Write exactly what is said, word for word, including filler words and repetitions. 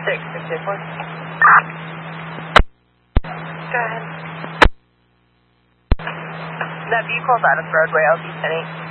six, six, eight, four. Go ahead. That vehicle's out of roadway, L B ten eight.